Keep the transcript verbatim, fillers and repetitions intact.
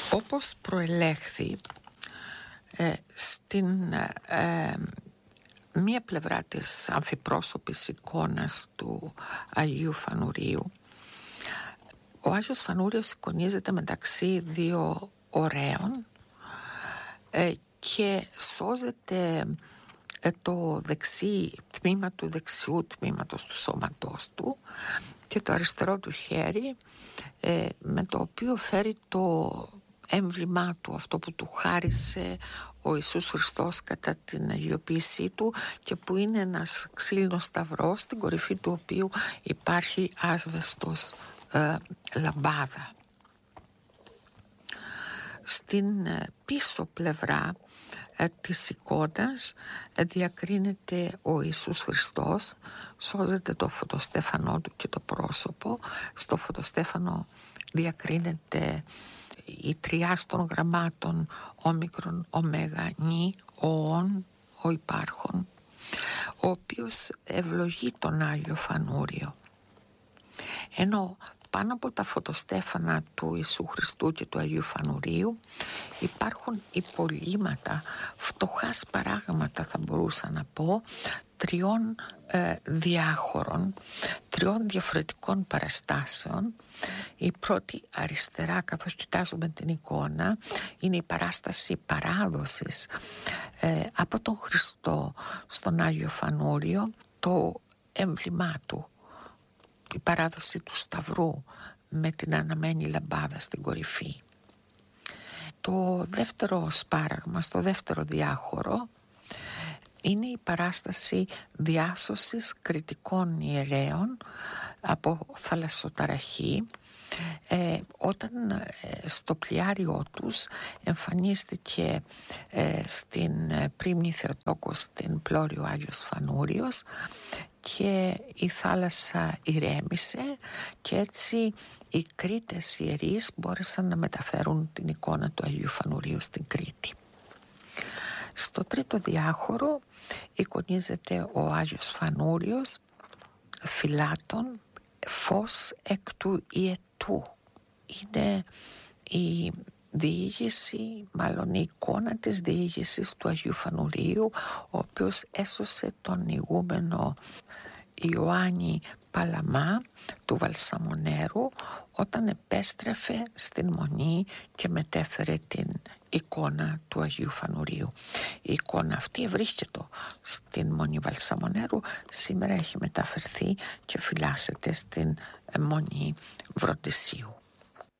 Όπως προελέχθη, ε, στην ε, μία πλευρά της αμφιπρόσωπης εικόνας του Αγίου Φανουρίου, ο Άγιος Φανούριος εικονίζεται μεταξύ δύο ωραίων ε, και σώζεται ε, το δεξί τμήμα του δεξιού τμήματος του σώματός του και το αριστερό του χέρι ε, με το οποίο φέρει το έμβλημά του, αυτό που του χάρισε ο Ιησούς Χριστός κατά την αγιοποίησή του και που είναι ένας ξύλινος σταυρός στην κορυφή του οποίου υπάρχει άσβεστος ε, λαμπάδα. Στην ε, πίσω πλευρά ε, της εικόνας ε, διακρίνεται ο Ιησούς Χριστός, σώζεται το φωτοστέφανό του και το πρόσωπο. Στο φωτοστέφανο διακρίνεται η τριάς των γραμμάτων όμικρον, ωμέγα, νη, οον, ο υπάρχον, ο οποίος ευλογεί τον Άγιο Φανούριο. Ενώ πάνω από τα φωτοστέφανα του Ιησού Χριστού και του Αγίου Φανουρίου υπάρχουν υπολείμματα, φτωχά σπαράγματα θα μπορούσα να πω, τριών ε, διάχωρων, τριών διαφορετικών παραστάσεων. Η πρώτη αριστερά, καθώς κοιτάζουμε την εικόνα, είναι η παράσταση παράδοσης ε, από τον Χριστό στον Άγιο Φανούριο, το έμβλημά του, η παράδοση του Σταυρού με την αναμένη λαμπάδα στην κορυφή. Το δεύτερο σπάραγμα, στο δεύτερο διάχωρο, είναι η παράσταση διάσωσης κριτικών ιερέων από θαλασσοταραχή, ε, όταν ε, στο πλοιάριό τους εμφανίστηκε ε, στην ε, Πρίμνη Θεοτόκο στην Πλώριο Άγιος Φανούριος και η θάλασσα ηρέμησε και έτσι οι Κρήτες ιερείς μπόρεσαν να μεταφέρουν την εικόνα του Αγίου Φανουρίου στην Κρήτη. Στο τρίτο διάχωρο εικονίζεται ο Άγιος Φανούριος φυλάτων φως εκ του ιετού. Είναι η διήγηση, μάλλον η εικόνα της διήγησης του Αγίου Φανουρίου, ο οποίος έσωσε τον ηγούμενο Ιωάννη Παλαμά του Βαλσαμονέρου όταν επέστρεφε στην Μονή και μετέφερε την εικόνα του Αγίου Φανουρίου. Η εικόνα αυτή βρίσκεται στην Μονή Βαλσαμονέρου, σήμερα έχει μεταφερθεί και φυλάσσεται στην Μονή Βροντισίου.